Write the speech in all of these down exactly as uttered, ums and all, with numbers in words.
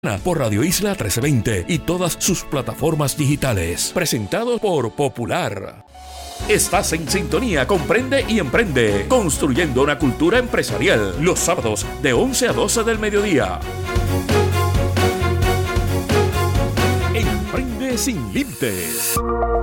por Radio Isla trece veinte y todas sus plataformas digitales. Presentado por Popular. Estás en sintonía con Prende y Emprende, construyendo una cultura empresarial, los sábados de once a doce del mediodía. Emprende sin límites.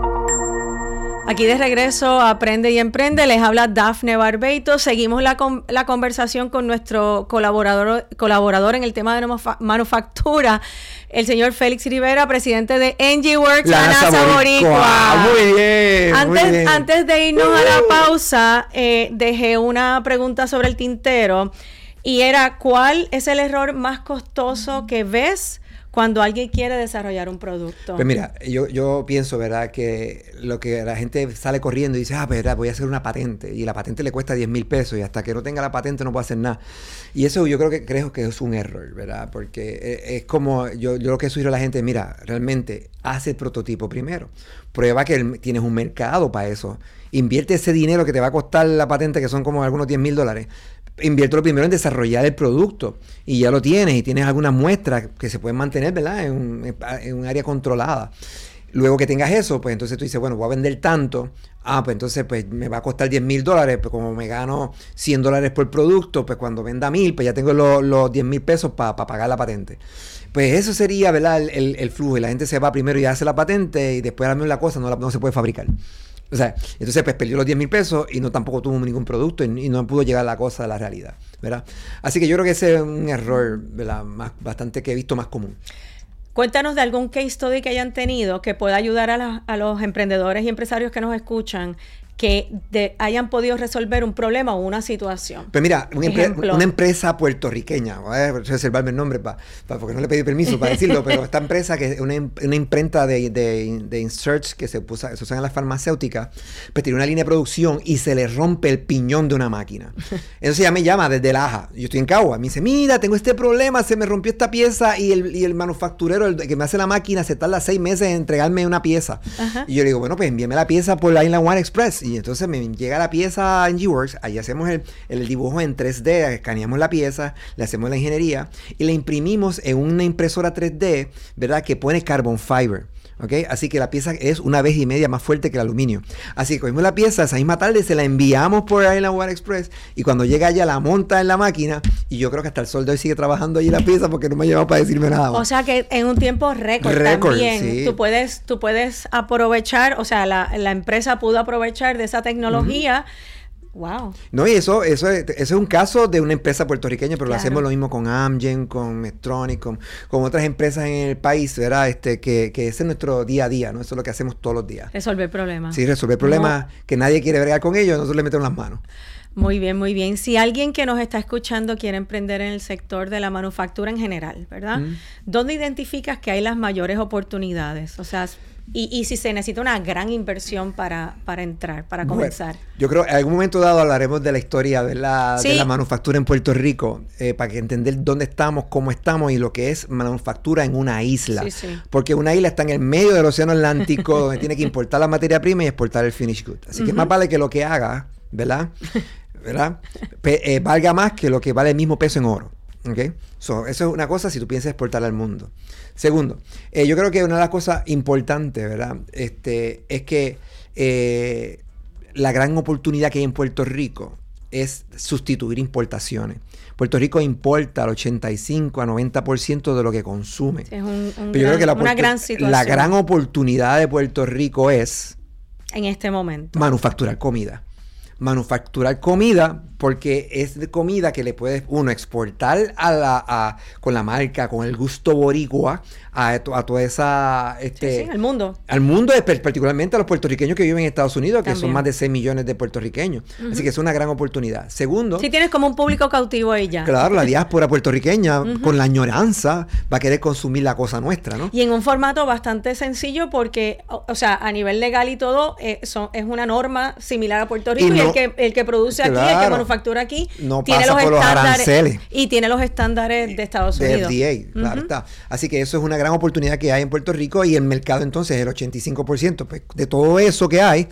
Aquí de regreso a Aprende y Emprende, les habla Dafne Barbeito. Seguimos la, con, la conversación con nuestro colaborador, colaborador en el tema de manufactura, el señor Félix Rivera, presidente de ENGIEworks, la NASA Boricua. Muy bien, antes, muy bien. Antes de irnos uh. a la pausa, eh, dejé una pregunta sobre el tintero y era, ¿cuál es el error más costoso que ves cuando alguien quiere desarrollar un producto? Pues mira, yo, yo pienso, ¿verdad?, que lo que la gente sale corriendo y dice, ah, verdad, voy a hacer una patente, y la patente le cuesta diez mil pesos, y hasta que no tenga la patente no puedo hacer nada. Y eso yo creo que creo que es un error, ¿verdad? Porque es como, yo, yo lo que sugiero a la gente, mira, realmente, haz el prototipo primero. Prueba que el, tienes un mercado para eso. Invierte ese dinero que te va a costar la patente, que son como algunos diez mil dólares. Inviértelo primero en desarrollar el producto y ya lo tienes y tienes algunas muestras que se pueden mantener, ¿verdad?, en un, en un área controlada. Luego que tengas eso, pues entonces tú dices, bueno, voy a vender tanto, ah, pues entonces pues me va a costar diez mil dólares, pues como me gano cien dólares por producto, pues cuando venda mil, pues ya tengo los, los diez mil pesos para pa pagar la patente. Pues eso sería, ¿verdad?, el, el, el flujo, y la gente se va primero y hace la patente y después a la misma la cosa no, la, no se puede fabricar. O sea, entonces pues perdió los diez mil pesos y no tampoco tuvo ningún producto y, y no pudo llegar la cosa a la realidad, ¿verdad? Así que yo creo que ese es un error, ¿verdad?, más, bastante que he visto más común. Cuéntanos de algún case study que hayan tenido que pueda ayudar a, la, a los emprendedores y empresarios que nos escuchan, que de, hayan podido resolver un problema o una situación. Pues mira, una, empre una empresa puertorriqueña, voy a reservarme el nombre pa, pa, porque no le pedí permiso para decirlo, pero esta empresa, que es una, una imprenta de, de, de inserts que se, puso, se usan en las farmacéuticas, pues tiene una línea de producción y se le rompe el piñón de una máquina. Entonces ella me llama desde Laja, yo estoy en Cagua, me dice, mira, tengo este problema, se me rompió esta pieza y el, y el manufacturero, el que me hace la máquina, se tarda seis meses en entregarme una pieza. Ajá. Y yo le digo, bueno, pues envíame la pieza por la Inland One Express. Y entonces me llega la pieza a ENGIEworks, ahí hacemos el, el dibujo en tres D, escaneamos la pieza, le hacemos la ingeniería y la imprimimos en una impresora tres D, ¿verdad?, que pone carbon fiber. ¿Okay? Así que la pieza es una vez y media más fuerte que el aluminio. Así que cogimos la pieza, esa misma tarde se la enviamos por Inland One Express y cuando llega allá la monta en la máquina y yo creo que hasta el sol de hoy sigue trabajando allí la pieza porque no me ha llamado para decirme nada más. O sea que en un tiempo récord también sí. tú puedes tú puedes aprovechar, o sea, la, la empresa pudo aprovechar de esa tecnología. Uh-huh. Wow. No, y eso, eso, es, eso es un caso de una empresa puertorriqueña, pero claro, lo hacemos lo mismo con Amgen, con Medtronic, con, con otras empresas en el país, ¿verdad? Este, que, que ese es nuestro día a día, ¿no? Eso es lo que hacemos todos los días. Resolver problemas. Sí, resolver problemas no. que nadie quiere bregar con ellos, nosotros le metemos las manos. Muy bien, muy bien. Si alguien que nos está escuchando quiere emprender en el sector de la manufactura en general, ¿verdad? Mm. ¿Dónde identificas que hay las mayores oportunidades? O sea, y, y si se necesita una gran inversión para, para entrar, para comenzar. Bueno, yo creo que en algún momento dado hablaremos de la historia de la, sí. de la manufactura en Puerto Rico, eh, para que entender dónde estamos, cómo estamos y lo que es manufactura en una isla. Sí, sí. Porque una isla está en el medio del océano Atlántico, donde tiene que importar la materia prima y exportar el finished good. Así uh-huh. que más vale que lo que haga, ¿verdad? ¿verdad? Pe eh, valga más que lo que vale el mismo peso en oro. ¿Okay? So, eso es una cosa si tú piensas exportar al mundo. Segundo, eh, yo creo que una de las cosas importantes, ¿verdad? Este, es que eh, la gran oportunidad que hay en Puerto Rico es sustituir importaciones. Puerto Rico importa al ochenta y cinco a noventa por ciento de lo que consume. Es un, un Pero yo gran, creo que la, una gran situación. La gran oportunidad de Puerto Rico es en este momento manufacturar comida. Manufacturar comida, porque es de comida que le puedes, uno, exportar a la, a, con la marca, con el gusto boricua, a, a toda esa... Este, sí, sí, al mundo. Al mundo, particularmente a los puertorriqueños que viven en Estados Unidos, que También. son más de seis millones de puertorriqueños. Uh-huh. Así que es una gran oportunidad. Segundo... Sí, tienes como un público cautivo ahí ya. Claro, la diáspora puertorriqueña, uh-huh. con la añoranza, va a querer consumir la cosa nuestra, ¿no? Y en un formato bastante sencillo porque, o, o sea, a nivel legal y todo, eh, son, es una norma similar a Puerto Rico y, no, y el, que, el que produce claro, aquí, el que manufactura aquí, no tiene pasa los por estándares. Los aranceles. Y tiene los estándares de Estados de Unidos. F D A, claro uh-huh. está. Así que eso es una gran oportunidad que hay en Puerto Rico y el mercado entonces el ochenta y cinco por ciento pues, de todo eso que hay,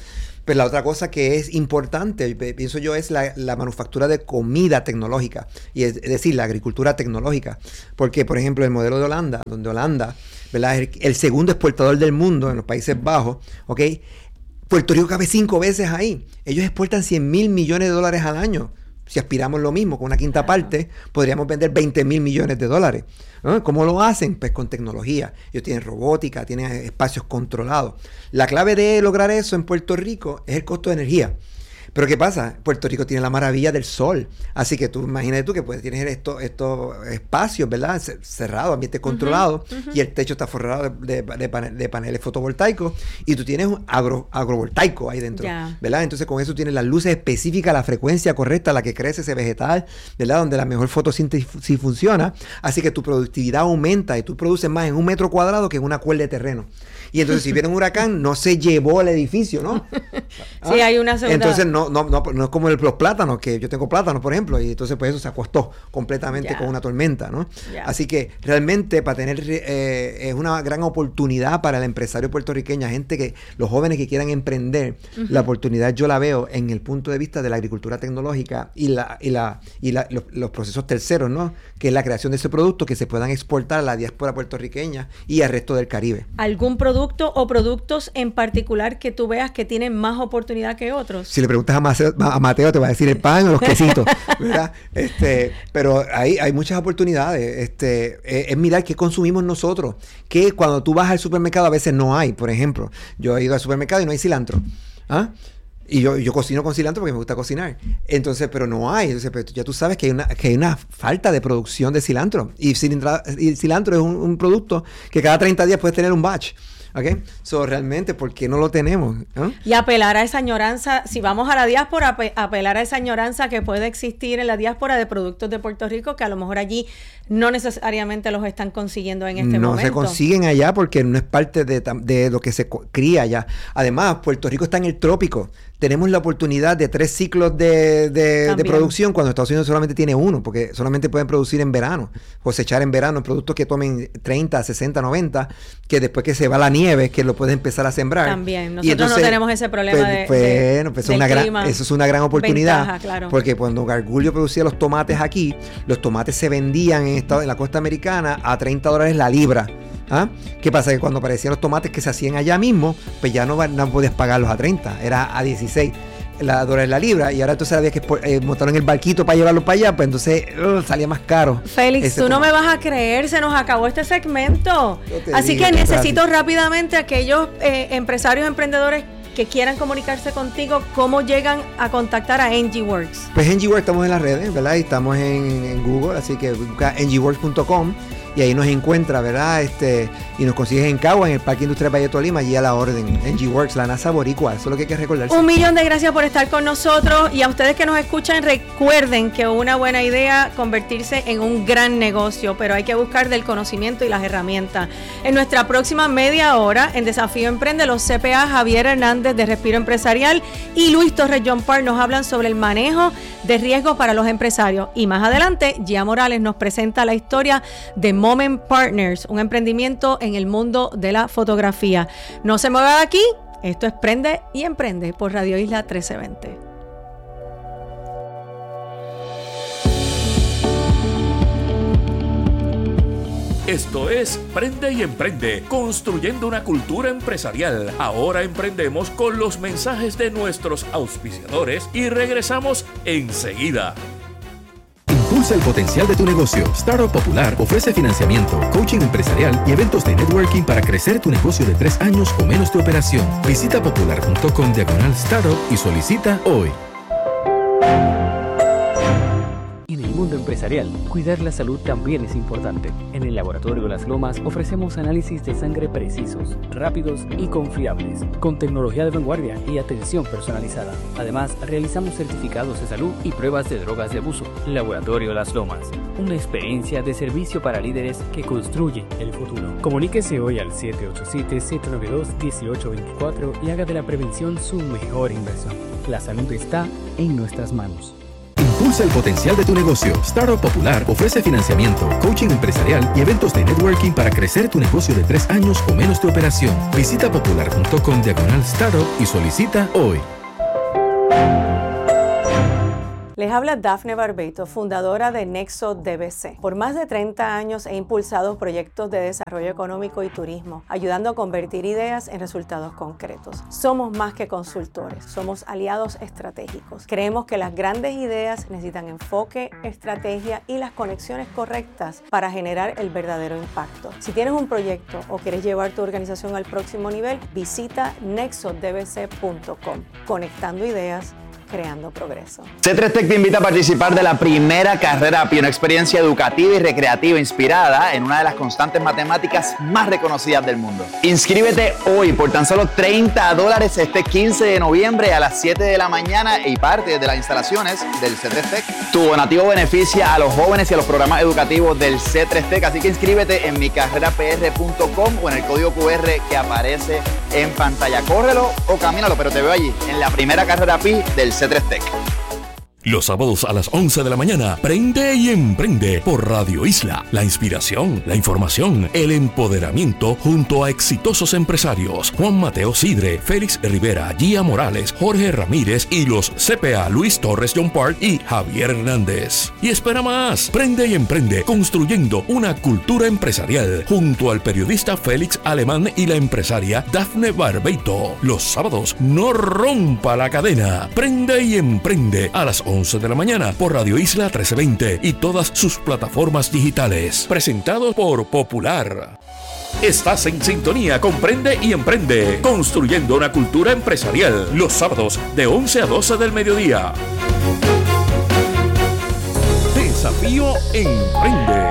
Pero la otra cosa que es importante, pienso yo, es la, la manufactura de comida tecnológica, y es, es decir, la agricultura tecnológica. Porque, por ejemplo, el modelo de Holanda, donde Holanda, ¿verdad?, es el, el segundo exportador del mundo en los Países Bajos, ¿ok? Puerto Rico cabe cinco veces ahí. Ellos exportan cien mil millones de dólares al año. Si aspiramos lo mismo, con una quinta claro. parte, podríamos vender veinte mil millones de dólares. ¿No? ¿Cómo lo hacen? Pues con tecnología. Ellos tienen robótica, tienen espacios controlados. La clave de lograr eso en Puerto Rico es el costo de energía. Pero ¿qué pasa? Puerto Rico tiene la maravilla del sol. Así que tú imagínate tú que puedes tener estos, estos espacios, ¿verdad? Cerrados, ambientes controlados, uh-huh, uh-huh. y el techo está forrado de, de, de, pane, de paneles fotovoltaicos, y tú tienes un agro, agrovoltaico ahí dentro, yeah. ¿verdad? Entonces con eso tienes las luces específicas, la frecuencia correcta a la que crece ese vegetal, ¿verdad? Donde la mejor fotosíntesis funciona. Así que tu productividad aumenta y tú produces más en un metro cuadrado que en una cuerda de terreno. Y entonces si viene un huracán, no se llevó el edificio, ¿no? ¿Ah? Sí, hay una segunda... Entonces no, no, no, no es como el, los plátanos, que yo tengo plátanos, por ejemplo, y entonces pues eso se acostó completamente yeah. con una tormenta, ¿no? Yeah. Así que realmente para tener, eh, es una gran oportunidad para el empresario puertorriqueño, gente que, los jóvenes que quieran emprender, uh-huh. la oportunidad yo la veo en el punto de vista de la agricultura tecnológica y la y la y la, los, los procesos terceros, ¿no? Que es la creación de ese producto que se puedan exportar a la diáspora puertorriqueña y al resto del Caribe. ¿Algún producto o productos en particular que tú veas que tienen más oportunidad que otros? Si le preguntas a Mateo, a Mateo te va a decir el pan o los quesitos, ¿verdad? Este, pero hay, hay muchas oportunidades. Este, es, es mirar qué consumimos nosotros. Que cuando tú vas al supermercado a veces no hay. Por ejemplo, yo he ido al supermercado y no hay cilantro. ¿Ah? Y yo, yo cocino con cilantro porque me gusta cocinar. Entonces, pero no hay. Entonces, pero ya tú sabes que hay una, que hay una falta de producción de cilantro. Y cilantro, y cilantro es un, un producto que cada treinta días puedes tener un batch. ¿Ok? So, realmente, ¿por qué no lo tenemos? ¿Eh? Y apelar a esa añoranza, si vamos a la diáspora, apelar a esa añoranza que puede existir en la diáspora de productos de Puerto Rico, que a lo mejor allí no necesariamente los están consiguiendo en este no momento. No se consiguen allá porque no es parte de, de lo que se cría allá. Además, Puerto Rico está en el trópico. Tenemos la oportunidad de tres ciclos de, de, de producción cuando Estados Unidos solamente tiene uno, porque solamente pueden producir en verano, cosechar en verano productos que tomen treinta, sesenta, noventa, que después que se va la nieve, que lo puedes empezar a sembrar. También, nosotros entonces, no tenemos ese problema pues, de, pues, bueno, pues de una gran, eso es una gran oportunidad, ventaja, claro. Porque cuando Gargullo producía los tomates aquí, los tomates se vendían en, estado, en la costa americana a treinta dólares la libra. ¿Ah? ¿Qué pasa? Que cuando aparecían los tomates que se hacían allá mismo, pues ya no, no podías pagarlos a treinta, era a dieciséis la dólares la libra, y ahora entonces había que eh, montarlo en el barquito para llevarlo para allá, pues entonces uh, salía más caro. Félix, tú no me vas a creer, se nos acabó este segmento. Así que necesito gracias. rápidamente a aquellos eh, empresarios, emprendedores que quieran comunicarse contigo, ¿cómo llegan a contactar a NGWorks? Pues NGWorks estamos en las redes, ¿verdad? Y estamos en, en Google, así que busca N G works punto com y ahí nos encuentra, ¿verdad? Este, y nos consigues en Cagua, en el Parque Industrial Valle Tolima, allí a la orden. NGWorks, la NASA boricua, eso es lo que hay que recordarse. Un millón de gracias por estar con nosotros, y a ustedes que nos escuchan, recuerden que una buena idea convertirse en un gran negocio, pero hay que buscar del conocimiento y las herramientas. En nuestra próxima media hora, en Desafío Emprende, los C P A Javier Hernández de Respiro Empresarial y Luis Torres John Park nos hablan sobre el manejo de riesgos para los empresarios. Y más adelante, Gia Morales nos presenta la historia de Moment Partners, un emprendimiento en el mundo de la fotografía. No se mueva de aquí, esto es Prende y Emprende por Radio Isla trece veinte. Esto es Prende y Emprende, construyendo una cultura empresarial. Ahora emprendemos con los mensajes de nuestros auspiciadores y regresamos enseguida. Impulsa el potencial de tu negocio. Startup Popular ofrece financiamiento, coaching empresarial y eventos de networking para crecer tu negocio de tres años o menos de operación. Visita popular punto com diagonal startup y solicita hoy. En el mundo empresarial, cuidar la salud también es importante. En el Laboratorio Las Lomas ofrecemos análisis de sangre precisos, rápidos y confiables, con tecnología de vanguardia y atención personalizada. Además, realizamos certificados de salud y pruebas de drogas de abuso. Laboratorio Las Lomas, una experiencia de servicio para líderes que construye el futuro. Comuníquese hoy al siete ocho siete, siete nueve dos, uno ocho dos cuatro y haga de la prevención su mejor inversión. La salud está en nuestras manos. Impulsa el potencial de tu negocio. Startup Popular ofrece financiamiento, coaching empresarial y eventos de networking para crecer tu negocio de tres años o menos de operación. Visita popular punto com diagonal startup y solicita hoy. Les habla Dafne Barbeito, fundadora de Nexo D B C. Por más de treinta años he impulsado proyectos de desarrollo económico y turismo, ayudando a convertir ideas en resultados concretos. Somos más que consultores, somos aliados estratégicos. Creemos que las grandes ideas necesitan enfoque, estrategia y las conexiones correctas para generar el verdadero impacto. Si tienes un proyecto o quieres llevar tu organización al próximo nivel, visita nexo d b c punto com. Conectando ideas, creando progreso. C tres Tech te invita a participar de la primera carrera A P I, una experiencia educativa y recreativa inspirada en una de las constantes matemáticas más reconocidas del mundo. Inscríbete hoy por tan solo treinta dólares este quince de noviembre a las siete de la mañana y parte de las instalaciones del C tres Tech. Tu donativo beneficia a los jóvenes y a los programas educativos del C tres Tech, así que inscríbete en mi carrera p r punto com o en el código Q R que aparece en pantalla. Córrelo o camínalo, pero te veo allí en la primera carrera A P I del C tres Tech. Los sábados a las once de la mañana, Prende y Emprende por Radio Isla. La inspiración, la información, el empoderamiento junto a exitosos empresarios. Juan Mateo Sidre, Félix Rivera, Gia Morales, Jorge Ramírez y los C P A Luis Torres John Park y Javier Hernández. Y espera más, Prende y Emprende construyendo una cultura empresarial junto al periodista Félix Alemán y la empresaria Dafne Barbeito. Los sábados, no rompa la cadena. Prende y Emprende a las once de la mañana por Radio Isla trece veinte y todas sus plataformas digitales. Presentado por Popular. Estás en sintonía con Prende y Emprende, construyendo una cultura empresarial. Los sábados de once a doce del mediodía. Desafío Emprende.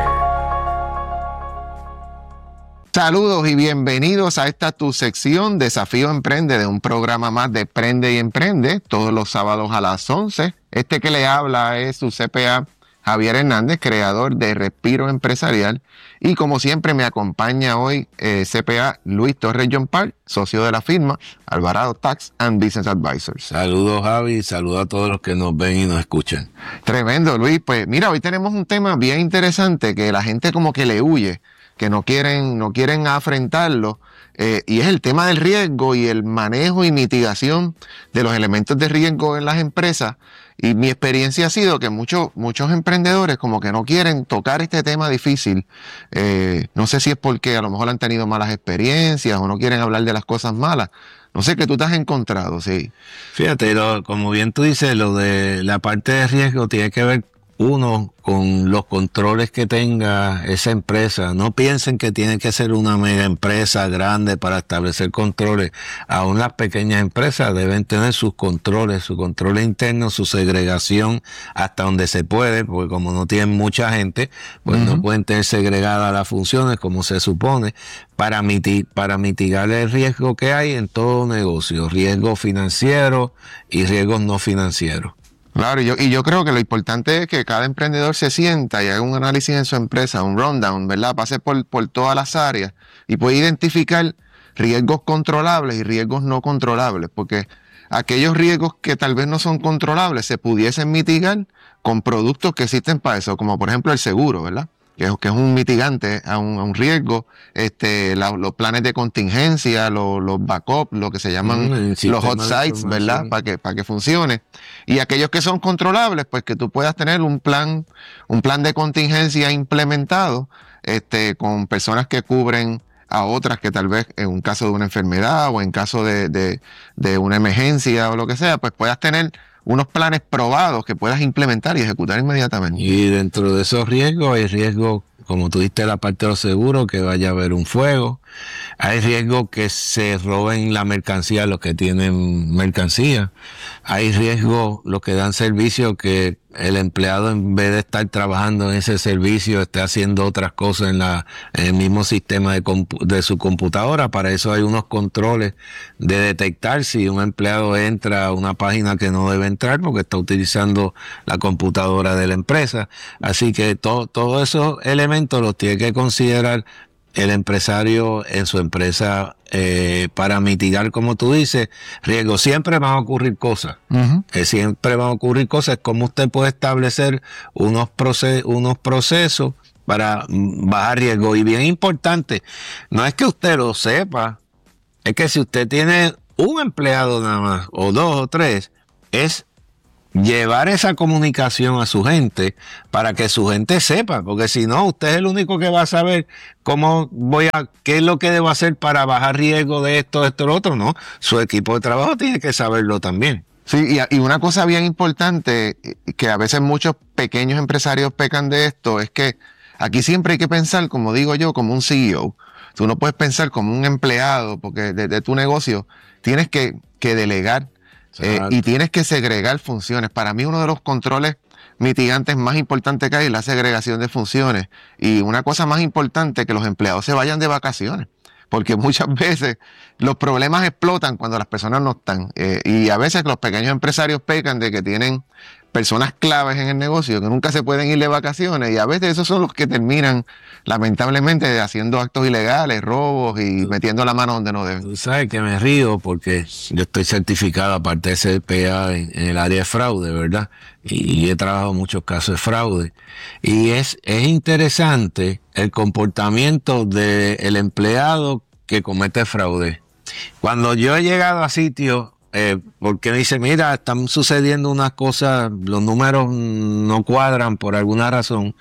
Saludos y bienvenidos a esta tu sección Desafío Emprende, de un programa más de Prende y Emprende, todos los sábados a las once. Este que le habla es su C P A Javier Hernández, creador de Respiro Empresarial, y como siempre me acompaña hoy eh, C P A Luis Torres John Park, socio de la firma Alvarado Tax and Business Advisors. Saludos, Javi, saludos a todos los que nos ven y nos escuchan. Tremendo, Luis. Pues mira, hoy tenemos un tema bien interesante que la gente como que le huye, que no quieren, no quieren afrontarlo, eh, y es el tema del riesgo y el manejo y mitigación de los elementos de riesgo en las empresas. Y mi experiencia ha sido que muchos, muchos emprendedores como que no quieren tocar este tema difícil. Eh, no sé si es porque a lo mejor han tenido malas experiencias o no quieren hablar de las cosas malas. No sé qué tú te has encontrado, sí. Fíjate, lo, como bien tú dices, lo de la parte de riesgo tiene que ver, uno, con los controles que tenga esa empresa. No piensen que tiene que ser una mega empresa grande para establecer controles. Aún las pequeñas empresas deben tener sus controles, su control interno, su segregación hasta donde se puede, porque como no tienen mucha gente, pues uh-huh. no pueden tener segregadas las funciones como se supone, para, miti- para mitigar el riesgo que hay en todo negocio, riesgo financiero y riesgos no financieros. Claro, y yo, y yo creo que lo importante es que cada emprendedor se sienta y haga un análisis en su empresa, un rundown, ¿verdad? Pase por, por todas las áreas y puede identificar riesgos controlables y riesgos no controlables, porque aquellos riesgos que tal vez no son controlables se pudiesen mitigar con productos que existen para eso, como por ejemplo el seguro, ¿verdad? Que es, que es un mitigante a un, a un riesgo, este, la, los planes de contingencia, los, los backups, lo que se llaman mm, los hot sites, ¿verdad? Para que, para que funcione. Y aquellos que son controlables, pues que tú puedas tener un plan, un plan de contingencia implementado, este, con personas que cubren a otras que tal vez en un caso de una enfermedad o en caso de, de, de una emergencia o lo que sea, pues puedas tener unos planes probados que puedas implementar y ejecutar inmediatamente. Y dentro de esos riesgos hay riesgos, como tú diste la parte de los seguros, que vaya a haber un fuego. Hay riesgo que se roben la mercancía los que tienen mercancía. Hay riesgo los que dan servicio, que el empleado, en vez de estar trabajando en ese servicio, esté haciendo otras cosas en, la, en el mismo sistema de, compu- de su computadora. Para eso hay unos controles de detectar si un empleado entra a una página que no debe entrar porque está utilizando la computadora de la empresa. Así que to- todos esos elementos los tiene que considerar el empresario en su empresa eh, para mitigar, como tú dices, riesgo? Siempre van a ocurrir cosas. Uh-huh. Eh, siempre van a ocurrir cosas. ¿Cómo usted puede establecer unos, proces- unos procesos para bajar riesgo? Y bien importante, no es que usted lo sepa, es que si usted tiene un empleado nada más, o dos o tres, es llevar esa comunicación a su gente para que su gente sepa, porque si no, usted es el único que va a saber cómo voy a, qué es lo que debo hacer para bajar riesgo de esto, esto, lo otro, no. Su equipo de trabajo tiene que saberlo también. Sí, y, y una cosa bien importante, que a veces muchos pequeños empresarios pecan de esto, es que aquí siempre hay que pensar, como digo yo, como un C E O. Tú no puedes pensar como un empleado, porque de, de tu negocio tienes que, que delegar. Eh, y tienes que segregar funciones. Para mí uno de los controles mitigantes más importantes que hay es la segregación de funciones. Y una cosa más importante, que los empleados se vayan de vacaciones. Porque muchas veces los problemas explotan cuando las personas no están. Eh, y a veces los pequeños empresarios pecan de que tienen personas claves en el negocio que nunca se pueden ir de vacaciones. Y a veces esos son los que terminan, lamentablemente, haciendo actos ilegales, robos y metiendo la mano donde no deben. Tú sabes que me río porque yo estoy certificado, aparte de C P A, en, en el área de fraude, ¿verdad? Y, y he trabajado muchos casos de fraude. Y es, es interesante el comportamiento del empleado que comete fraude. Cuando yo he llegado a sitios, eh, porque me dice, mira, están sucediendo unas cosas, los números no cuadran por alguna razón.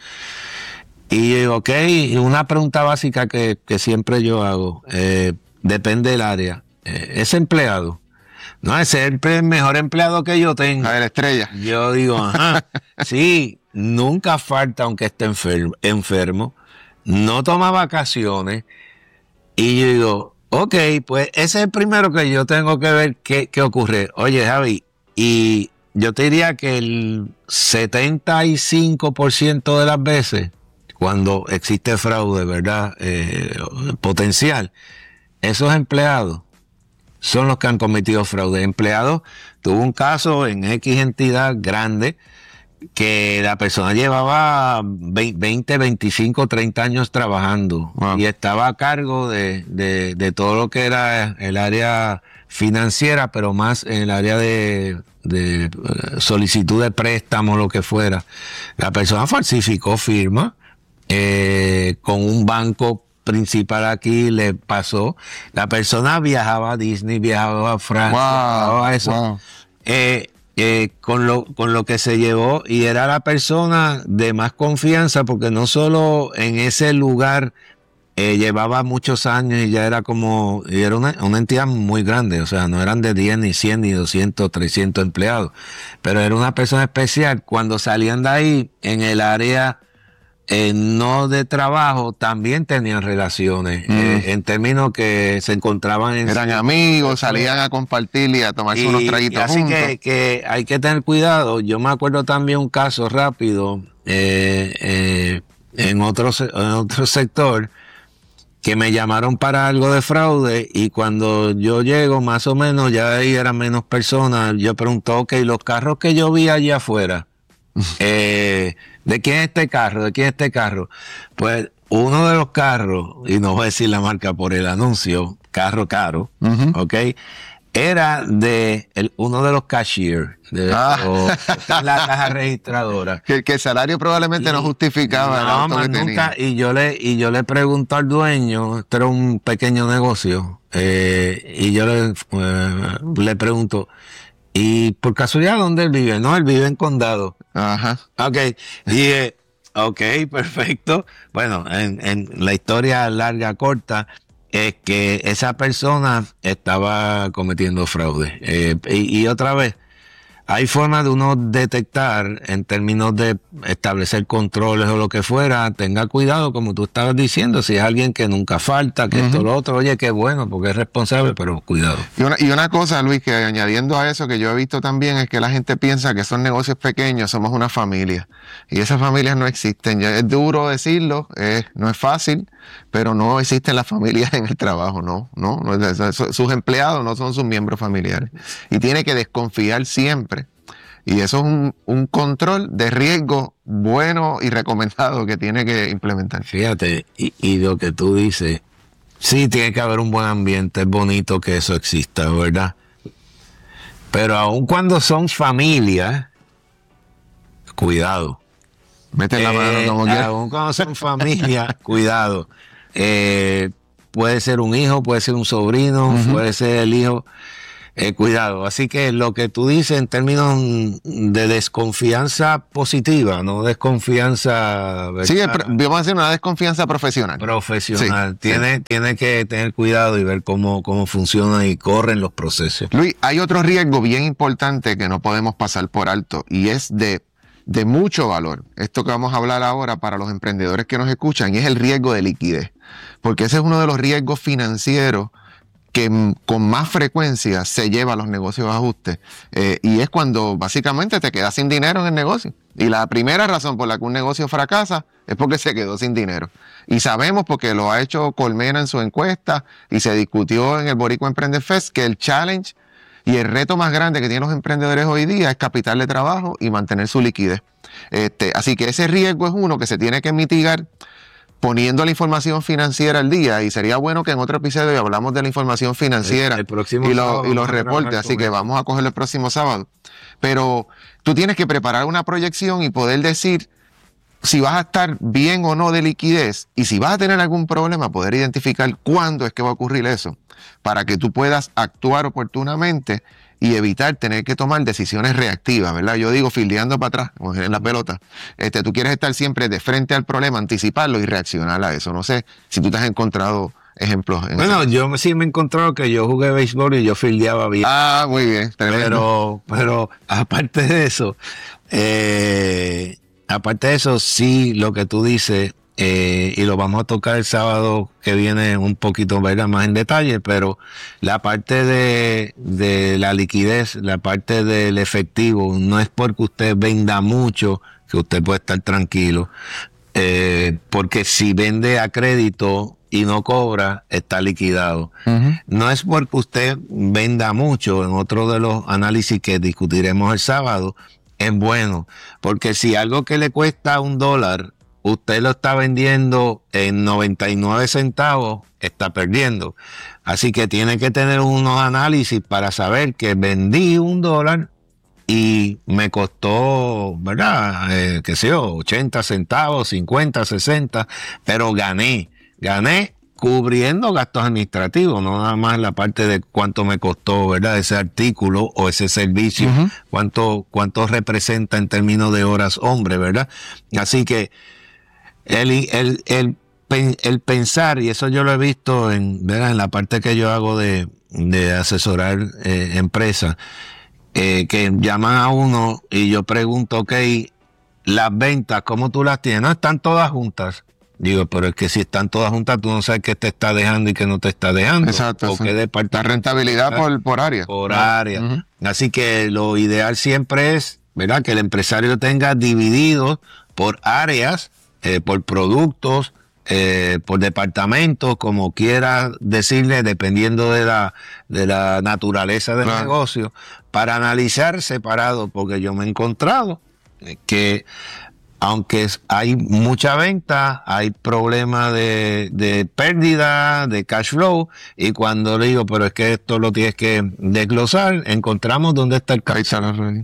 Y ok, una pregunta básica que, que siempre yo hago, eh, depende del área. Eh, ese empleado, no, ese es el mejor empleado que yo tengo. A ver, estrella. Yo digo, ajá, sí, nunca falta aunque esté enfermo, enfermo, no toma vacaciones. Y yo digo, ok, pues ese es el primero que yo tengo que ver qué, qué ocurre. Oye, Javi, y yo te diría que el setenta y cinco por ciento de las veces, cuando existe fraude, ¿verdad? Eh, potencial, esos empleados son los que han cometido fraude. Empleados, tuvo un caso en X entidad grande que la persona llevaba veinte, veinticinco, treinta años trabajando. Wow. Y estaba a cargo de, de, de todo lo que era el área financiera, pero más en el área de, de solicitud de préstamo, lo que fuera. La persona falsificó firma eh, con un banco principal aquí, le pasó. La persona viajaba a Disney, viajaba a Francia, wow, viajaba a eso. Wow. Eh, Eh, con lo con lo que se llevó, y era la persona de más confianza porque no solo en ese lugar eh, llevaba muchos años y ya era como, y era una, una entidad muy grande, o sea, no eran de diez, ni cien, ni doscientos, trescientos empleados, pero era una persona especial. Cuando salían de ahí en el área Eh, no de trabajo, también tenían relaciones, mm. eh, en términos que se encontraban en... Eran amigos, salían a compartir y a tomarse y, unos traguitos y así juntos. Que, que hay que tener cuidado. Yo me acuerdo también un caso rápido eh, eh, en, otro, en otro sector, que me llamaron para algo de fraude, y cuando yo llego, más o menos, ya ahí eran menos personas. Yo pregunto, ok, los carros que yo vi allá afuera, eh, ¿de quién es este carro? ¿De quién es este carro? Pues uno de los carros, y no voy a decir la marca por el anuncio, carro caro, uh-huh. ¿ok? Era de el, uno de los cashiers, de ah. o, la caja registradora. Que, que el salario probablemente y, no justificaba no, el auto más que nunca, tenía. Y yo le, y yo le pregunto al dueño, esto era un pequeño negocio, eh, y yo le, eh, le pregunto, ¿y por casualidad dónde él vive? No, él vive en Condado. Ajá. Ok. Dije, ok, perfecto. Bueno, en, en la historia larga, corta, es que esa persona estaba cometiendo fraude. Eh, y, y otra vez, hay formas de uno detectar en términos de establecer controles o lo que fuera. Tenga cuidado, como tú estabas diciendo, si es alguien que nunca falta, que uh-huh. esto, lo otro, oye, qué bueno, porque es responsable, pero cuidado. Y una, y una cosa, Luis, que añadiendo a eso, que yo he visto también, es que la gente piensa que son negocios pequeños, somos una familia. Y esas familias no existen. Ya es duro decirlo, es, no es fácil, pero no existen las familias en el trabajo, no, no, no. Sus empleados no son sus miembros familiares. Y tiene que desconfiar siempre Y eso es un, un control de riesgo bueno y recomendado que tiene que implementar. Fíjate, y, y lo que tú dices, sí tiene que haber un buen ambiente, es bonito que eso exista, ¿verdad? Pero aun cuando son familias, cuidado. Mete la mano Eh, como quieras. aun cuando son familias, cuidado. Eh, puede ser un hijo, puede ser un sobrino, uh-huh. puede ser el hijo. Eh, cuidado. Así que lo que tú dices en términos de desconfianza positiva, no desconfianza... ¿verdad? Sí, vamos a decir una desconfianza profesional. Profesional. Sí, tiene, sí. tiene que tener cuidado y ver cómo, cómo funcionan y corren los procesos. Luis, hay otro riesgo bien importante que no podemos pasar por alto y es de, de mucho valor. Esto que vamos a hablar ahora para los emprendedores que nos escuchan y es el riesgo de liquidez. Porque ese es uno de los riesgos financieros que con más frecuencia se lleva a los negocios de ajuste. Eh, y es cuando básicamente te quedas sin dinero en el negocio. Y la primera razón por la que un negocio fracasa es porque se quedó sin dinero. Y sabemos, porque lo ha hecho Colmena en su encuesta y se discutió en el Boricua Emprende Fest, que el challenge y el reto más grande que tienen los emprendedores hoy día es capital de trabajo y mantener su liquidez. Este, así que ese riesgo es uno que se tiene que mitigar poniendo la información financiera al día, y sería bueno que en otro episodio hablamos de la información financiera el, el próximo y, lo, sábado y los reportes, así que vamos a cogerlo el próximo sábado. Pero tú tienes que preparar una proyección y poder decir si vas a estar bien o no de liquidez, y si vas a tener algún problema, poder identificar cuándo es que va a ocurrir eso, para que tú puedas actuar oportunamente y evitar tener que tomar decisiones reactivas, ¿verdad? Yo digo, fildeando para atrás, como en la pelota. Este, tú quieres estar siempre de frente al problema, anticiparlo y reaccionar a eso. No sé si tú te has encontrado ejemplos. En bueno, ese... yo sí me he encontrado que yo jugué béisbol y yo fildeaba bien. Ah, muy bien. Pero, pero aparte de eso, eh, aparte de eso, sí, lo que tú dices, Eh, y lo vamos a tocar el sábado que viene un poquito, ¿verdad?, más en detalle, pero la parte de, de la liquidez, la parte del efectivo, no es porque usted venda mucho que usted puede estar tranquilo, eh, porque si vende a crédito y no cobra, está liquidado. Uh-huh. No es porque usted venda mucho, en otro de los análisis que discutiremos el sábado, es bueno, porque si algo que le cuesta un dólar, usted lo está vendiendo en noventa y nueve centavos, está perdiendo. Así que tiene que tener unos análisis para saber que vendí un dólar y me costó, ¿verdad? Eh, qué sé yo, ochenta centavos, cincuenta, sesenta, pero gané. Gané cubriendo gastos administrativos, no nada más la parte de cuánto me costó, ¿verdad?, ese artículo o ese servicio, uh-huh. cuánto, cuánto representa en términos de horas hombre, ¿verdad? Así que El, el, el, el pensar, y eso yo lo he visto en, ¿verdad?, en la parte que yo hago de, de asesorar eh, empresas, eh, que llaman a uno y yo pregunto, ok, las ventas, ¿cómo tú las tienes? No, están todas juntas. Digo, pero es que si están todas juntas, tú no sabes qué te está dejando y qué no te está dejando. Exacto. O qué la rentabilidad por, por área. Por área. Uh-huh. Así que lo ideal siempre es, ¿verdad?, que el empresario tenga dividido por áreas, Eh, por productos, eh, por departamentos, como quiera decirle, dependiendo de la, de la naturaleza del claro. negocio, para analizar separado, porque yo me he encontrado que aunque hay mucha venta, hay problemas de, de pérdida, de cash flow, y cuando le digo, pero es que esto lo tienes que desglosar, encontramos dónde está el cash.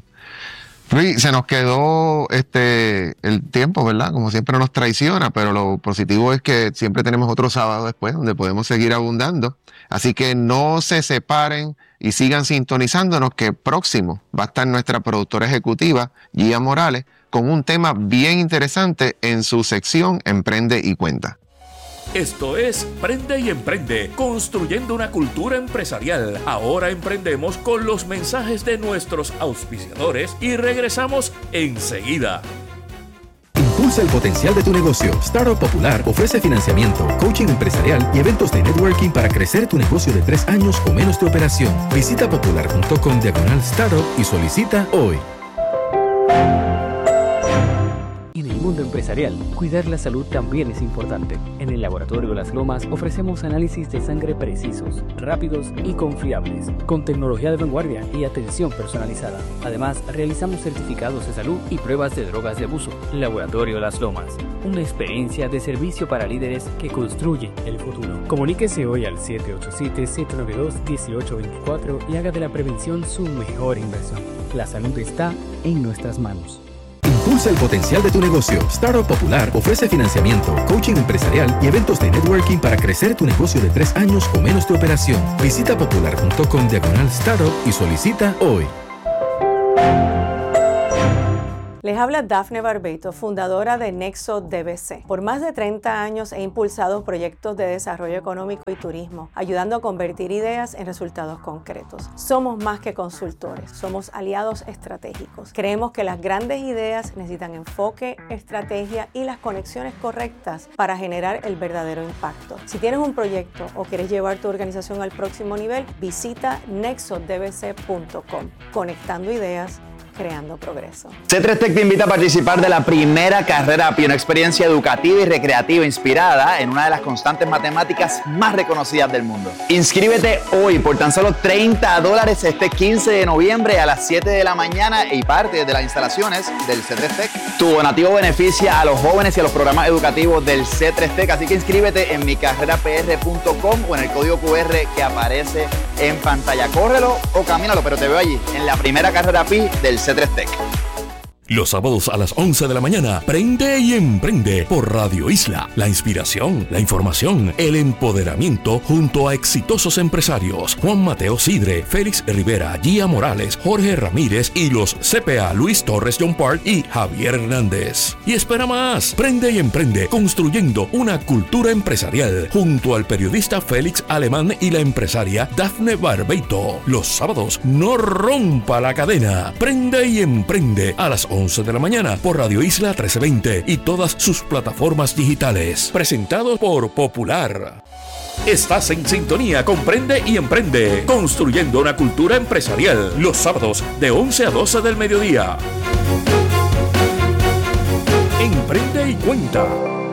Luis, se nos quedó este el tiempo, ¿verdad? Como siempre nos traiciona, pero lo positivo es que siempre tenemos otro sábado después donde podemos seguir abundando. Así que no se separen y sigan sintonizándonos, que próximo va a estar nuestra productora ejecutiva, Gia Morales, con un tema bien interesante en su sección Emprende y Cuenta. Esto es Prende y Emprende, construyendo una cultura empresarial. Ahora emprendemos con los mensajes de nuestros auspiciadores y regresamos enseguida. Impulsa el potencial de tu negocio. Startup Popular ofrece financiamiento, coaching empresarial y eventos de networking para crecer tu negocio de tres años o menos de operación. Visita popular punto com diagonal startup y solicita hoy. En el mundo mundo empresarial, cuidar la salud también es importante. En el Laboratorio Las Lomas ofrecemos análisis de sangre precisos, rápidos y confiables, con tecnología de vanguardia y atención personalizada. Además, realizamos certificados de salud y pruebas de drogas de abuso. Laboratorio Las Lomas, una experiencia de servicio para líderes que construye el futuro. Comuníquese hoy al siete ocho siete, siete nueve dos, uno ocho dos cuatro y haga de la prevención su mejor inversión. La salud está en nuestras manos. Impulsa el potencial de tu negocio. Startup Popular ofrece financiamiento, coaching empresarial y eventos de networking para crecer tu negocio de tres años o menos de operación. Visita popular punto com diagonal startup y solicita hoy. Les habla Dafne Barbeito, fundadora de Nexo D B C. Por más de treinta años he impulsado proyectos de desarrollo económico y turismo, ayudando a convertir ideas en resultados concretos. Somos más que consultores, somos aliados estratégicos. Creemos que las grandes ideas necesitan enfoque, estrategia y las conexiones correctas para generar el verdadero impacto. Si tienes un proyecto o quieres llevar tu organización al próximo nivel, visita nexo d b c punto com. Conectando ideas, creando progreso. C tres Tech te invita a participar de la primera carrera A P I, una experiencia educativa y recreativa inspirada en una de las constantes matemáticas más reconocidas del mundo. Inscríbete hoy por tan solo treinta dólares este quince de noviembre a las siete de la mañana y parte de las instalaciones del C tres Tech. Tu donativo beneficia a los jóvenes y a los programas educativos del C tres Tech, así que inscríbete en mi carrera p r punto com o en el código cu erre que aparece en pantalla. Córrelo o camínalo, pero te veo allí en la primera carrera A P I del C tres Tech. Los sábados a las once de la mañana, Prende y Emprende por Radio Isla. La inspiración, la información, el empoderamiento junto a exitosos empresarios. Juan Mateo Sidre, Félix Rivera, Gia Morales, Jorge Ramírez y los C P A Luis Torres John Park y Javier Hernández. Y espera más, Prende y Emprende, construyendo una cultura empresarial junto al periodista Félix Alemán y la empresaria Dafne Barbeito. Los sábados, no rompa la cadena. Prende y Emprende a las once de la mañana por Radio Isla trece veinte y todas sus plataformas digitales. Presentado por Popular. Estás en sintonía con Prende y Emprende, construyendo una cultura empresarial. Los sábados de once a doce del mediodía. Emprende y cuenta.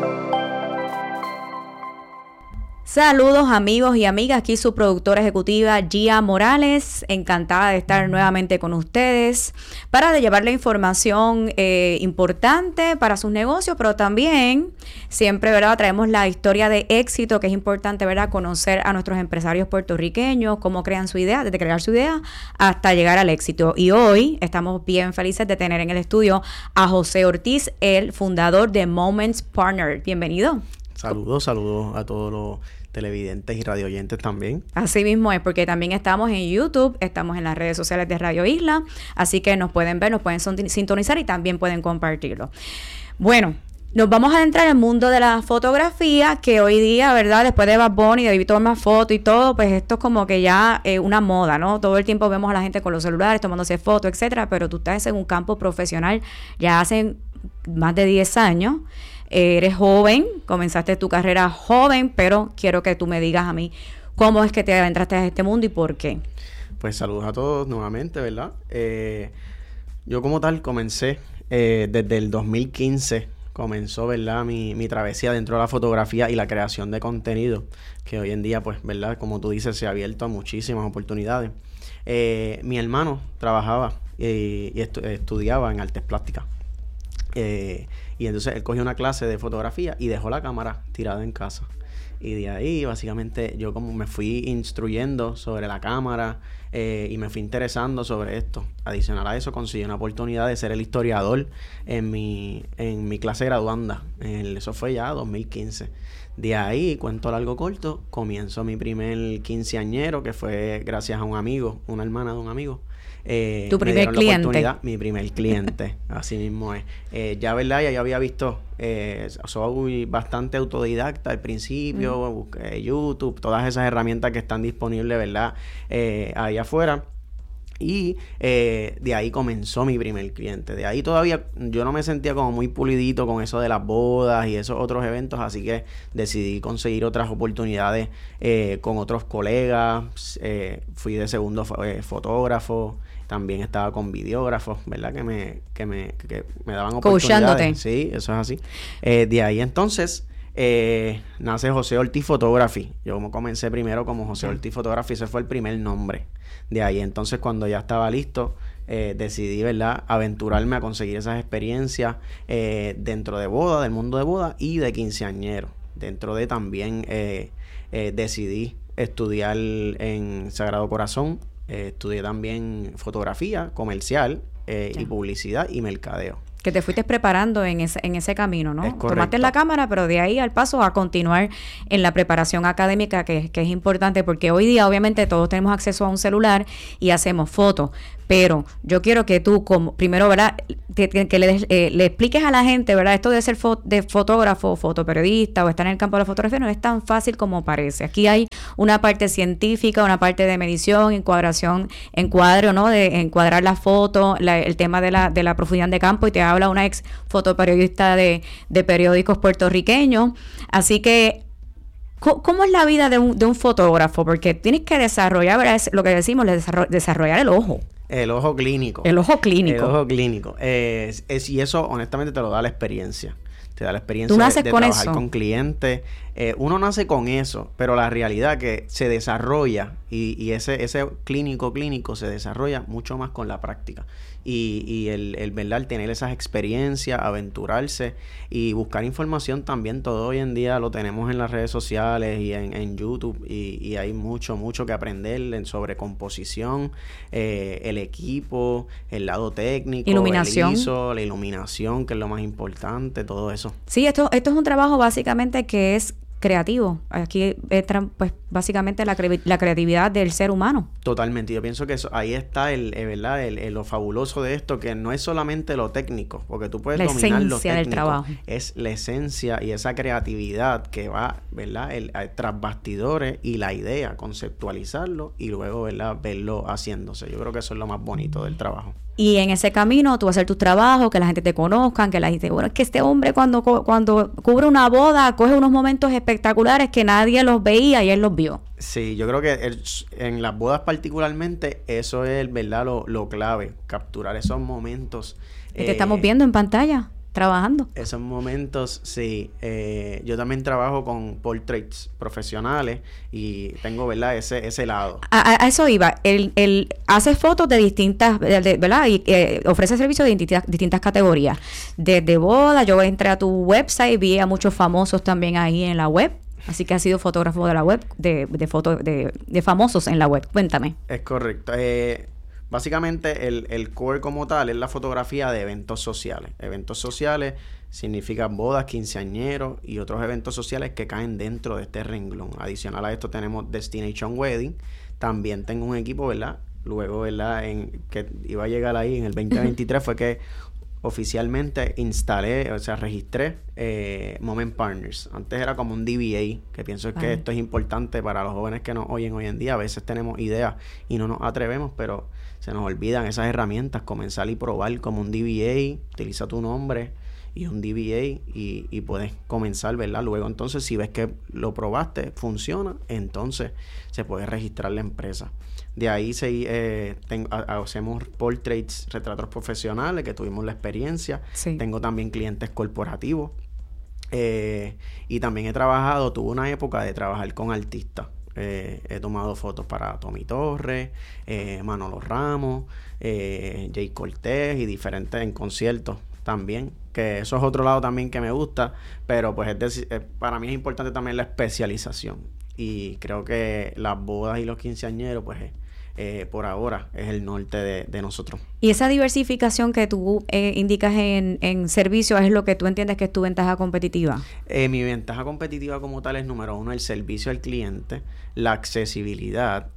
Saludos amigos y amigas, aquí su productora ejecutiva Gia Morales, encantada de estar nuevamente con ustedes para llevarle información eh, importante para sus negocios, pero también siempre, ¿verdad?, traemos la historia de éxito, que es importante, ¿verdad?, conocer a nuestros empresarios puertorriqueños, cómo crean su idea, desde crear su idea hasta llegar al éxito. Y hoy estamos bien felices de tener en el estudio a José Ortiz, el fundador de Moments Partner. Bienvenido. Saludos, saludos a todos los televidentes y radioyentes también. Así mismo es, porque también estamos en YouTube, estamos en las redes sociales de Radio Isla, así que nos pueden ver, nos pueden sintonizar y también pueden compartirlo. Bueno, nos vamos a adentrar en el mundo de la fotografía, que hoy día, ¿verdad?, después de Bad Bunny, de tomar fotos y todo, pues esto es como que ya eh, una moda, ¿no? Todo el tiempo vemos a la gente con los celulares tomándose fotos, etcétera, pero tú estás en un campo profesional ya hace más de diez años. Eres joven, comenzaste tu carrera joven, pero quiero que tú me digas a mí cómo es que te adentraste a este mundo y por qué. Pues saludos a todos nuevamente, ¿verdad? Eh, yo como tal comencé eh, desde el dos mil quince, comenzó, ¿verdad?, mi, mi travesía dentro de la fotografía y la creación de contenido, que hoy en día, pues, ¿verdad?, como tú dices, se ha abierto a muchísimas oportunidades. Eh, mi hermano trabajaba y, y estu- estudiaba en artes plásticas. Eh, y entonces él cogió una clase de fotografía y dejó la cámara tirada en casa. Y de ahí, básicamente, yo como me fui instruyendo sobre la cámara eh, y me fui interesando sobre esto. Adicional a eso, conseguí una oportunidad de ser el historiador en mi, en mi clase graduanda. El, eso fue ya dos mil quince. De ahí, cuento largo corto, comienzo mi primer quinceañero, que fue gracias a un amigo, una hermana de un amigo. Eh, tu primer cliente. Mi primer cliente, así mismo es. Eh, ya, ¿verdad? Ya yo había visto, eh, soy bastante autodidacta al principio, mm. busqué YouTube, todas esas herramientas que están disponibles, ¿verdad?, eh, ahí afuera. Y eh, de ahí comenzó mi primer cliente. De ahí todavía yo no me sentía como muy pulidito con eso de las bodas y esos otros eventos, así que decidí conseguir otras oportunidades eh, con otros colegas. Eh, fui de segundo fo- eh, fotógrafo, también estaba con videógrafos, ¿verdad? Que me, que me, que me daban oportunidades. Coachándote. Sí, eso es así. Eh, de ahí entonces... Eh, nace José Ortiz Photography. Yo como comencé primero como José Ortiz Photography, ese fue el primer nombre. De ahí entonces cuando ya estaba listo, eh, decidí, ¿verdad?, aventurarme a conseguir esas experiencias eh, dentro de boda, del mundo de boda y de quinceañero. Dentro de también eh, eh, decidí estudiar en Sagrado Corazón, eh, estudié también fotografía comercial eh, y publicidad y mercadeo. Que te fuiste preparando en ese, en ese camino, ¿no? Es correcto. Tomaste la cámara, pero de ahí al paso a continuar en la preparación académica, que, que es importante, porque hoy día obviamente todos tenemos acceso a un celular y hacemos fotos, pero yo quiero que tú, como primero, ¿verdad?, que, que le, eh, le expliques a la gente, ¿verdad?, esto de ser fo- de fotógrafo, fotoperiodista o estar en el campo de la fotografía no es tan fácil como parece. Aquí hay una parte científica, una parte de medición, encuadración, encuadro, ¿no?, de encuadrar la foto, la, el tema de la, de la profundidad de campo, y te habla una ex fotoperiodista de, de periódicos puertorriqueños. Así que, ¿cómo es la vida de un, de un fotógrafo? Porque tienes que desarrollar, ¿verdad?, es lo que decimos, desarroll- desarrollar el ojo. El ojo clínico. El ojo clínico. El ojo clínico. Eh, es, es- y eso, honestamente, te lo da la experiencia. Te da la experiencia ¿Tú de, naces de con trabajar eso? con clientes. Eh, uno nace con eso, pero la realidad que se desarrolla y, y ese, ese clínico clínico se desarrolla mucho más con la práctica. Y, y el, el, ¿verdad?, el tener esas experiencias, aventurarse y buscar información también. Todo hoy en día lo tenemos en las redes sociales y en, en YouTube y, y hay mucho, mucho que aprender en- sobre composición, eh, el equipo, el lado técnico, Iluminación. el I S O, la iluminación, que es lo más importante, todo eso. Sí, esto, esto es un trabajo básicamente que es creativo. Aquí entra, pues, básicamente la, cre- la creatividad del ser humano. Totalmente. Yo pienso que eso, ahí está el, eh, ¿verdad? El, el- lo fabuloso de esto, que no es solamente lo técnico, porque tú puedes La dominar lo esencia del técnico. trabajo. Es la esencia y esa creatividad que va, ¿verdad?, El, a- tras bastidores y la idea, conceptualizarlo y luego, ¿verdad?, verlo haciéndose. Yo creo que eso es lo más bonito del trabajo. Y en ese camino tú vas a hacer tu trabajo, que la gente te conozca, que la gente, bueno, es que este hombre cuando, co- cuando cubre una boda coge unos momentos espectaculares que nadie los veía y él los vio. Sí, yo creo que el- en las bodas particularmente eso es, ¿verdad?, lo, lo clave, capturar esos momentos. Y te eh, estamos viendo en pantalla, trabajando. Esos momentos, sí. Eh, yo también trabajo con portraits profesionales y tengo, ¿verdad?, ese, ese lado. A, a- a eso iba. Él, él hace fotos de distintas, de- de- ¿verdad? Y eh, ofrece servicios de distintas, distintas categorías. Desde boda, yo entré a tu website, vi a muchos famosos también ahí en la web. Así que has sido fotógrafo de la web, de, de fotos de, de famosos en la web. Cuéntame. Es correcto. Eh, básicamente el, el core como tal es la fotografía de eventos sociales. Eventos sociales significa bodas, quinceañeros y otros eventos sociales que caen dentro de este renglón. Adicional a esto tenemos Destination Wedding. También tengo un equipo, ¿verdad? Luego, ¿verdad?, En, que iba a llegar ahí en el veinte veintitrés fue que oficialmente instalé, o sea, registré eh, Moment Partners. Antes era como un D B A, que pienso Vale. que esto es importante para los jóvenes que nos oyen hoy en día. A veces tenemos ideas y no nos atrevemos, pero se nos olvidan esas herramientas. Comenzar y probar como un D B A, utiliza tu nombre y un D B A y, y puedes comenzar, ¿verdad? Luego entonces si ves que lo probaste, funciona, entonces se puede registrar la empresa. De ahí se, eh, tengo, a- hacemos portraits, retratos profesionales, que tuvimos la experiencia. Sí. Tengo también clientes corporativos. Eh, y también he trabajado, tuve una época de trabajar con artistas. Eh, he tomado fotos para Tommy Torres, eh, Manolo Ramos, eh, Jay Cortés y diferentes en conciertos también. Que eso es otro lado también que me gusta, pero pues es deci- eh, para mí es importante también la especialización. Y creo que las bodas y los quinceañeros, pues eh, eh, por ahora es el norte de, de nosotros. Y esa diversificación que tú eh, indicas en, en servicios es lo que tú entiendes que es tu ventaja competitiva. Eh, mi ventaja competitiva como tal es, número uno, el servicio al cliente, la accesibilidad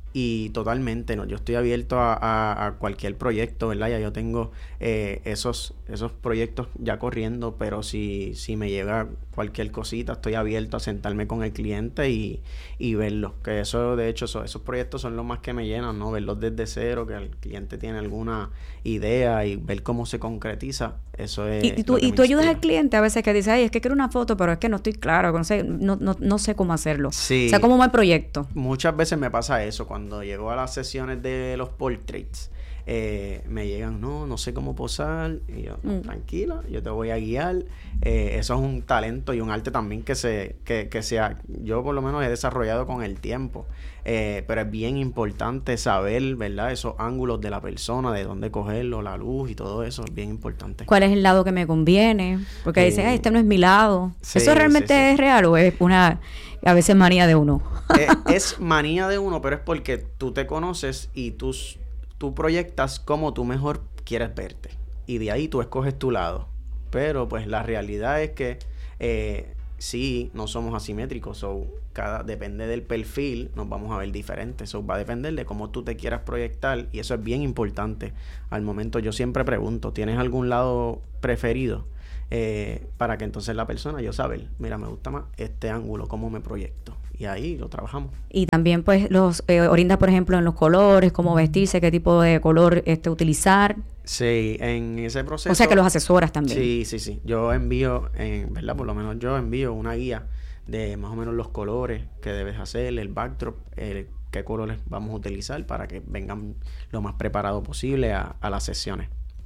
Y totalmente, ¿no? Yo estoy abierto a, a, a cualquier proyecto, ¿verdad? Ya yo tengo eh, esos, esos proyectos ya corriendo, pero si, si me llega cualquier cosita, estoy abierto a sentarme con el cliente y, y verlos. Que eso, de hecho, eso, esos proyectos son los más que me llenan, ¿no? Verlos desde cero, que el cliente tiene alguna idea y ver cómo se concretiza, eso es... Y, y tú, y tú ayudas al cliente a veces que dice, ay, es que quiero una foto, pero es que no estoy claro, no sé, no, no, no sé cómo hacerlo. Sí. O sea, ¿cómo va el proyecto? Muchas veces me pasa eso, cuando llego a las sesiones de los portraits, eh, me llegan, no, no sé cómo posar, y yo, no, mm. tranquila, yo te voy a guiar. Eh, eso es un talento y un arte también que se, que, que sea, yo por lo menos he desarrollado con el tiempo, eh, pero es bien importante saber, ¿verdad? Esos ángulos de la persona, de dónde cogerlo, la luz y todo eso, es bien importante. ¿Cuál es el lado que me conviene? Porque Sí. dicen, ay, este no es mi lado. Sí, ¿Eso realmente sí, sí. es real o es una, a veces, manía de uno? Eh, es manía de uno, pero es porque tú te conoces y tú, tú proyectas cómo tú mejor quieres verte. Y de ahí tú escoges tu lado. Pero pues la realidad es que eh, sí, no somos asimétricos. So, cada, depende del perfil, nos vamos a ver diferentes. So, va a depender de cómo tú te quieras proyectar. Y eso es bien importante. Al momento yo siempre pregunto, ¿tienes algún lado preferido? Eh, para que entonces la persona, yo saber, mira, me gusta más este ángulo, cómo me proyecto. Y ahí lo trabajamos. Y también pues los eh, orienta, por ejemplo, en los colores, cómo vestirse, qué tipo de color este utilizar. Sí, en ese proceso... O sea que los asesoras también. Sí, sí, sí. Yo envío, en verdad, por lo menos yo envío una guía de más o menos los colores que debes hacer, el backdrop, el, qué colores vamos a utilizar para que vengan lo más preparado posible a, a las sesiones.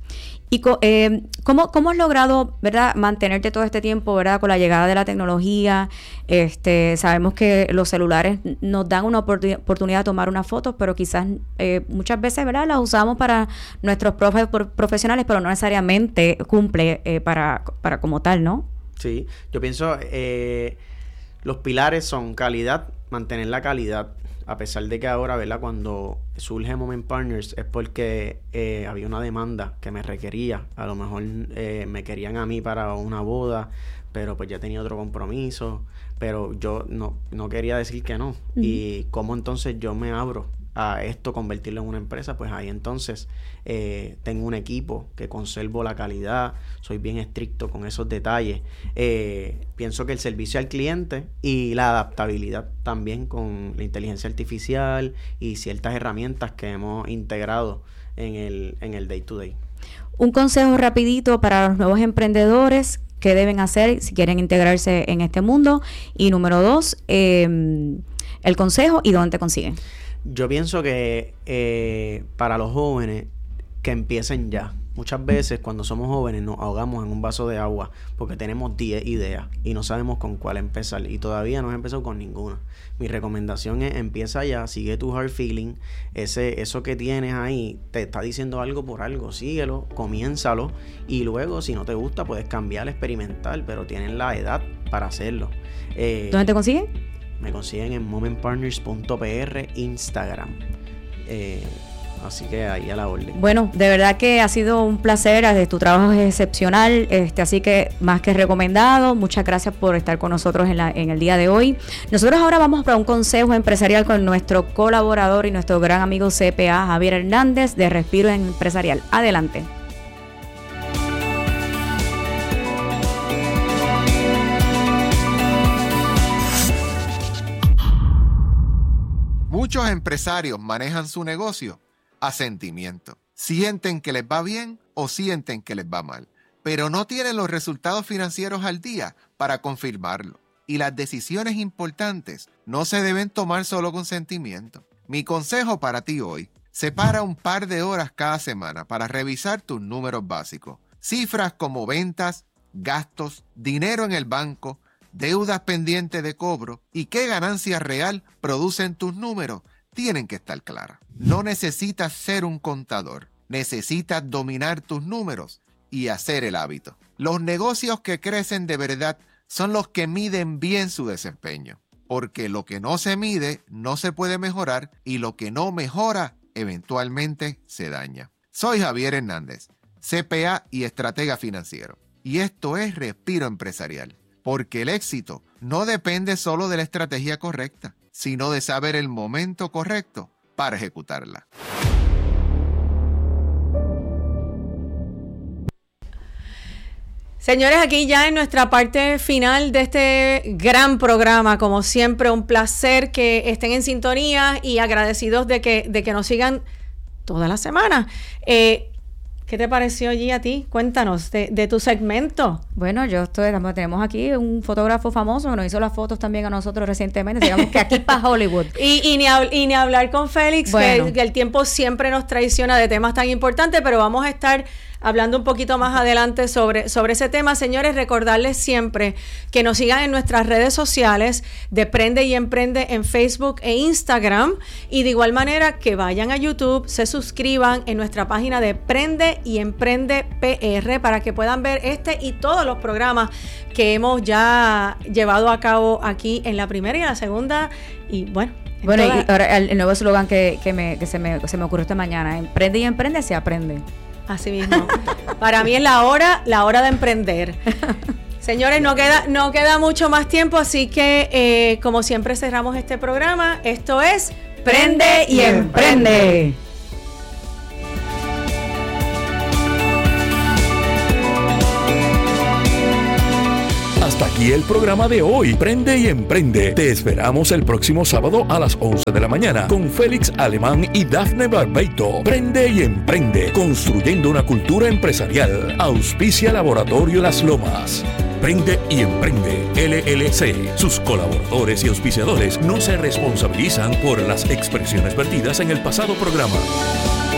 ¿Y co- eh, ¿cómo, cómo has logrado, verdad, mantenerte todo este tiempo, verdad, con la llegada de la tecnología? Este, sabemos que los celulares nos dan una oportun- oportunidad de tomar unas fotos, pero quizás eh, muchas veces, verdad, las usamos para nuestros profe- por- profesionales, pero no necesariamente cumple eh, para, para como tal, ¿no? Sí, yo pienso, eh, los pilares son calidad, mantener la calidad. A pesar de que ahora, ¿verdad? Cuando surge Moment Partners es porque eh, había una demanda que me requería. A lo mejor eh, me querían a mí para una boda, pero pues ya tenía otro compromiso. Pero yo no, no quería decir que no. Uh-huh. Y cómo entonces yo me abro a esto, convertirlo en una empresa, pues ahí entonces eh, tengo un equipo que conservo la calidad, soy bien estricto con esos detalles. Eh, pienso que el servicio al cliente y la adaptabilidad también con la inteligencia artificial y ciertas herramientas que hemos integrado en el, en el day to day. Un consejo rapidito para los nuevos emprendedores, qué deben hacer si quieren integrarse en este mundo. Y número dos, eh, el consejo y dónde te consiguen. Yo pienso que eh, para los jóvenes que empiecen ya. Muchas veces cuando somos jóvenes nos ahogamos en un vaso de agua porque tenemos diez ideas y no sabemos con cuál empezar y todavía no he empezado con ninguna. Mi recomendación es empieza ya, sigue tu heart feeling, ese, eso que tienes ahí te está diciendo algo por algo, síguelo, comiénzalo y luego si no te gusta puedes cambiar, experimentar, pero tienen la edad para hacerlo. Eh, ¿Dónde te consiguen? Me consiguen en moment partners punto p r Instagram. Eh, así que ahí a la orden. Bueno, de verdad que ha sido un placer, tu trabajo es excepcional, este, así que más que recomendado. Muchas gracias por estar con nosotros en, la, en el día de hoy. Nosotros ahora vamos para un consejo empresarial con nuestro colaborador y nuestro gran amigo C P A, Javier Hernández, de Respiro Empresarial. Adelante. Muchos empresarios manejan su negocio a sentimiento. Sienten que les va bien o sienten que les va mal, pero no tienen los resultados financieros al día para confirmarlo. Y las decisiones importantes no se deben tomar solo con sentimiento. Mi consejo para ti hoy: separa un par de horas cada semana para revisar tus números básicos. Cifras como ventas, gastos, dinero en el banco, deudas pendientes de cobro y qué ganancia real producen tus números tienen que estar claras. No necesitas ser un contador, necesitas dominar tus números y hacer el hábito. Los negocios que crecen de verdad son los que miden bien su desempeño, porque lo que no se mide no se puede mejorar y lo que no mejora eventualmente se daña. Soy Javier Hernández, C P A y estratega financiero, y esto es Respiro Empresarial. Porque el éxito no depende solo de la estrategia correcta, sino de saber el momento correcto para ejecutarla. Señores, aquí ya en nuestra parte final de este gran programa, como siempre, un placer que estén en sintonía y agradecidos de que, de que nos sigan toda la semana. Eh, ¿Qué te pareció allí a ti? Cuéntanos de, de tu segmento. Bueno, yo estoy, tenemos aquí un fotógrafo famoso que nos hizo las fotos también a nosotros recientemente, digamos que aquí para Hollywood. Y, y, ni hab, y ni hablar con Félix, bueno. que, que el tiempo siempre nos traiciona de temas tan importantes, pero vamos a estar hablando un poquito más adelante sobre, sobre ese tema. Señores, recordarles siempre que nos sigan en nuestras redes sociales de Prende y Emprende en Facebook e Instagram, y de igual manera que vayan a YouTube, se suscriban en nuestra página de Prende y Emprende P R para que puedan ver este y todos los programas que hemos ya llevado a cabo aquí en la primera y en la segunda, y bueno. Bueno, toda... y ahora el, el nuevo eslogan que, que, me, que se, me, se me ocurrió esta mañana: Emprende y Emprende se aprende. Así mismo. Para mí es la hora, la hora de emprender. Señores, no queda, no queda mucho más tiempo, así que eh, como siempre cerramos este programa. Esto es Prende y Emprende. Hasta aquí el programa de hoy, Prende y Emprende. Te esperamos el próximo sábado a las once de la mañana con Félix Alemán y Dafne Barbeito. Prende y Emprende, construyendo una cultura empresarial. Auspicia Laboratorio Las Lomas. Prende y Emprende, L L C. Sus colaboradores y auspiciadores no se responsabilizan por las expresiones vertidas en el pasado programa.